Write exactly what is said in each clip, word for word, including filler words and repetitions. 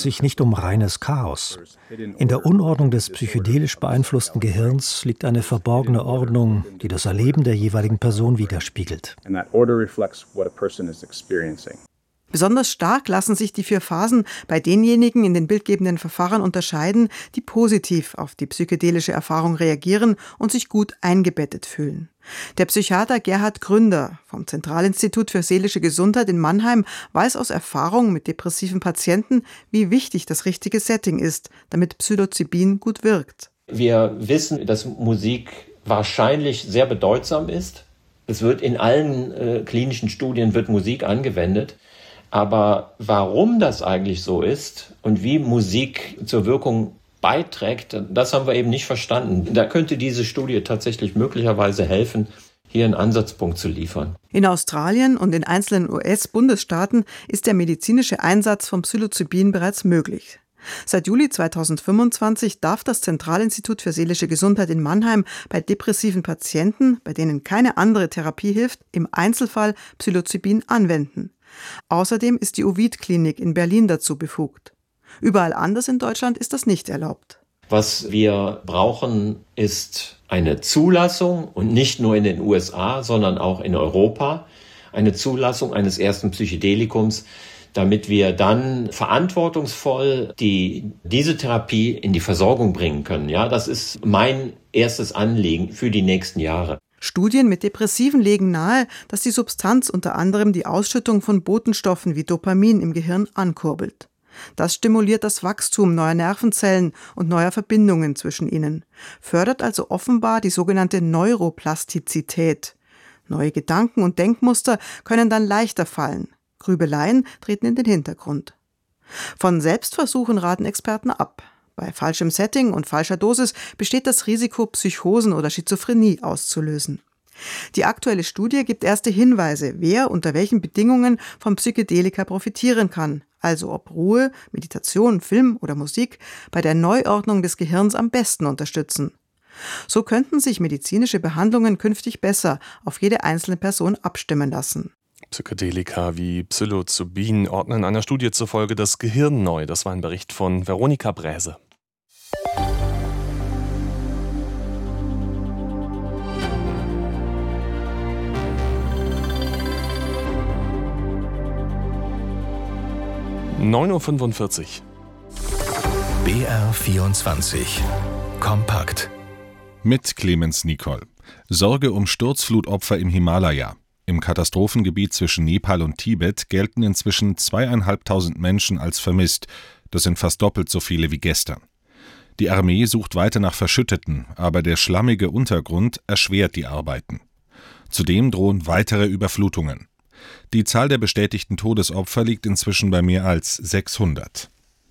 sich nicht um reines Chaos. In der Unordnung des psychedelisch beeinflussten Gehirns liegt eine verborgene Ordnung, die das Erleben der jeweiligen Person widerspiegelt. Besonders stark lassen sich die vier Phasen bei denjenigen in den bildgebenden Verfahren unterscheiden, die positiv auf die psychedelische Erfahrung reagieren und sich gut eingebettet fühlen. Der Psychiater Gerhard Gründer vom Zentralinstitut für seelische Gesundheit in Mannheim weiß aus Erfahrung mit depressiven Patienten, wie wichtig das richtige Setting ist, damit Psilocybin gut wirkt. Wir wissen, dass Musik wahrscheinlich sehr bedeutsam ist. Es wird in allen äh, klinischen Studien wird Musik angewendet. Aber warum das eigentlich so ist und wie Musik zur Wirkung beiträgt, das haben wir eben nicht verstanden. Da könnte diese Studie tatsächlich möglicherweise helfen, hier einen Ansatzpunkt zu liefern. In Australien und in einzelnen U S-Bundesstaaten ist der medizinische Einsatz von Psilocybin bereits möglich. Seit Juli zweitausendfünfundzwanzig darf das Zentralinstitut für seelische Gesundheit in Mannheim bei depressiven Patienten, bei denen keine andere Therapie hilft, im Einzelfall Psilocybin anwenden. Außerdem ist die Ovid-Klinik in Berlin dazu befugt. Überall anders in Deutschland ist das nicht erlaubt. Was wir brauchen, ist eine Zulassung und nicht nur in den U S A, sondern auch in Europa. Eine Zulassung eines ersten Psychedelikums, damit wir dann verantwortungsvoll die, diese Therapie in die Versorgung bringen können. Ja, das ist mein erstes Anliegen für die nächsten Jahre. Studien mit Depressiven legen nahe, dass die Substanz unter anderem die Ausschüttung von Botenstoffen wie Dopamin im Gehirn ankurbelt. Das stimuliert das Wachstum neuer Nervenzellen und neuer Verbindungen zwischen ihnen, fördert also offenbar die sogenannte Neuroplastizität. Neue Gedanken und Denkmuster können dann leichter fallen. Grübeleien treten in den Hintergrund. Von Selbstversuchen raten Experten ab. Bei falschem Setting und falscher Dosis besteht das Risiko, Psychosen oder Schizophrenie auszulösen. Die aktuelle Studie gibt erste Hinweise, wer unter welchen Bedingungen von Psychedelika profitieren kann, also ob Ruhe, Meditation, Film oder Musik bei der Neuordnung des Gehirns am besten unterstützen. So könnten sich medizinische Behandlungen künftig besser auf jede einzelne Person abstimmen lassen. Psychedelika wie Psilocybin ordnen einer Studie zufolge das Gehirn neu. Das war ein Bericht von Veronika Bräse. neun Uhr fünfundvierzig. B R vierundzwanzig. Kompakt. Mit Clemens Nicol. Sorge um Sturzflutopfer im Himalaya. Im Katastrophengebiet zwischen Nepal und Tibet gelten inzwischen zweieinhalbtausend Menschen als vermisst. Das sind fast doppelt so viele wie gestern. Die Armee sucht weiter nach Verschütteten, aber der schlammige Untergrund erschwert die Arbeiten. Zudem drohen weitere Überflutungen. Die Zahl der bestätigten Todesopfer liegt inzwischen bei mehr als sechshundert.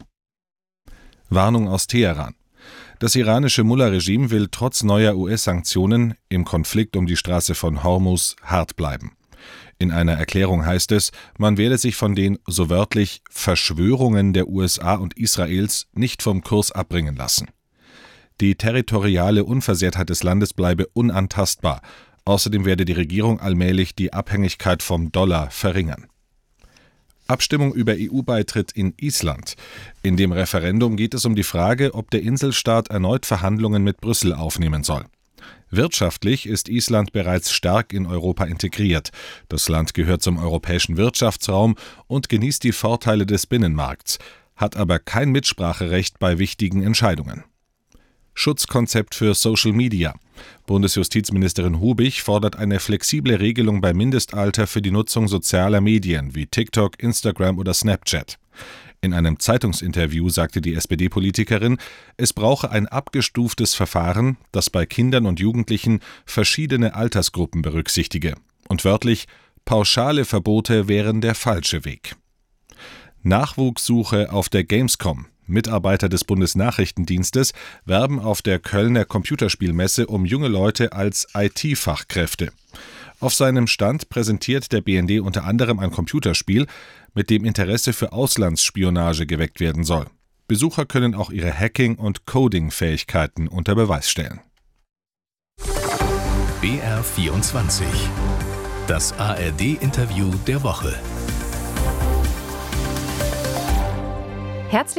Warnung aus Teheran. Das iranische Mullah-Regime will trotz neuer U S-Sanktionen im Konflikt um die Straße von Hormuz hart bleiben. In einer Erklärung heißt es, man werde sich von den, so wörtlich, Verschwörungen der U S A und Israels nicht vom Kurs abbringen lassen. Die territoriale Unversehrtheit des Landes bleibe unantastbar. Außerdem werde die Regierung allmählich die Abhängigkeit vom Dollar verringern. Abstimmung über E U-Beitritt in Island. In dem Referendum geht es um die Frage, ob der Inselstaat erneut Verhandlungen mit Brüssel aufnehmen soll. Wirtschaftlich ist Island bereits stark in Europa integriert. Das Land gehört zum europäischen Wirtschaftsraum und genießt die Vorteile des Binnenmarkts, hat aber kein Mitspracherecht bei wichtigen Entscheidungen. Schutzkonzept für Social Media. Bundesjustizministerin Hubich fordert eine flexible Regelung beim Mindestalter für die Nutzung sozialer Medien wie TikTok, Instagram oder Snapchat. In einem Zeitungsinterview sagte die S P D-Politikerin, es brauche ein abgestuftes Verfahren, das bei Kindern und Jugendlichen verschiedene Altersgruppen berücksichtige. Und wörtlich, pauschale Verbote wären der falsche Weg. Nachwuchssuche auf der Gamescom. Mitarbeiter des Bundesnachrichtendienstes werben auf der Kölner Computerspielmesse um junge Leute als I T-Fachkräfte. Auf seinem Stand präsentiert der B N D unter anderem ein Computerspiel, mit dem Interesse für Auslandsspionage geweckt werden soll. Besucher können auch ihre Hacking- und Coding-Fähigkeiten unter Beweis stellen. B R vierundzwanzig. Das A R D-Interview der Woche. Herzlich